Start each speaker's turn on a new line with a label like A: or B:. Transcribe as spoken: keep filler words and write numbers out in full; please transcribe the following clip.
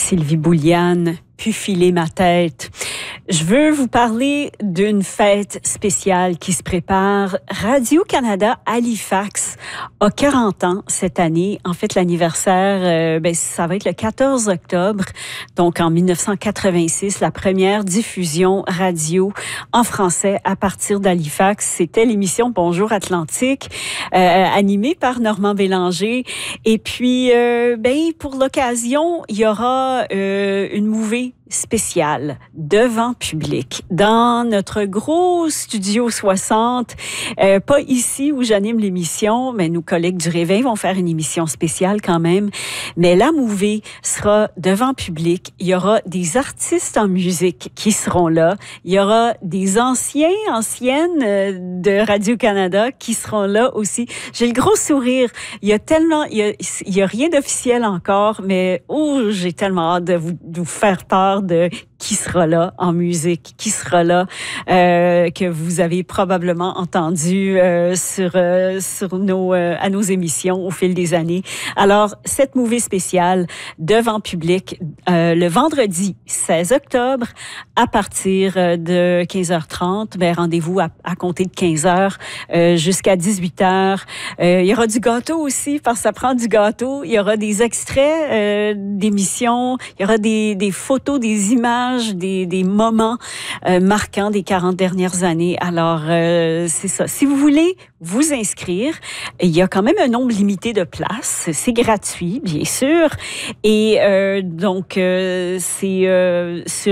A: Sylvie Bouliane, puis filer ma tête. Je veux vous parler d'une fête spéciale qui se prépare. Radio-Canada Halifax a quarante ans cette année. En fait, l'anniversaire, euh, ben, ça va être le quatorze octobre. Donc, en dix-neuf cent quatre-vingt-six, la première diffusion radio en français à partir d'Halifax. C'était l'émission Bonjour Atlantique, euh, animée par Normand Bélanger. Et puis, euh, ben, pour l'occasion, il y aura euh, une mouvée spéciale devant public dans notre gros studio soixante, euh, pas ici où j'anime l'émission, mais nos collègues du Réveil vont faire une émission spéciale quand même, mais la mouvée sera devant public. Il y aura des artistes en musique qui seront là, il y aura des anciens, anciennes de Radio-Canada qui seront là aussi. J'ai le gros sourire, il y a tellement, il y a, il y a rien d'officiel encore, mais oh, j'ai tellement hâte de vous, de vous faire part de qui sera là en musique, qui sera là, euh, que vous avez probablement entendu euh, sur, euh, sur nos, euh, à nos émissions au fil des années. Alors, cette mouvée spéciale devant public, euh, le vendredi seize octobre, à partir de quinze heures trente, ben, rendez-vous à, à compter de quinze heures euh, jusqu'à dix-huit heures. Euh, il y aura du gâteau aussi, parce que ça prend du gâteau. Il y aura des extraits euh, d'émissions, il y aura des, des photos, des images, des, des moments euh, marquants des quarante dernières années. Alors, euh, c'est ça. Si vous voulez vous inscrire, il y a quand même un nombre limité de places. C'est gratuit, bien sûr. Et euh, donc, euh, c'est euh, sur